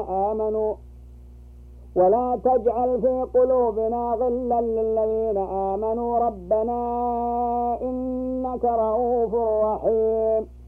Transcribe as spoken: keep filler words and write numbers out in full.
آمنوا ولا تجعل في قلوبنا غلا للذين آمنوا ربنا إنك رؤوف رحيم.